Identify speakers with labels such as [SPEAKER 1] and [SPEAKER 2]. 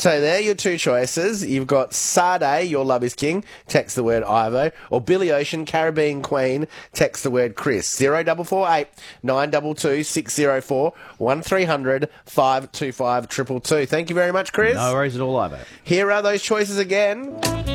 [SPEAKER 1] So there are your two choices. You've got Sade, Your Love is King, text the word Ivo, or Billy Ocean, Caribbean Queen, text the word Chris. 0448 922 604 1300 525 222. Thank you very much, Chris.
[SPEAKER 2] No worries at all, Ivo.
[SPEAKER 1] Here are those choices again.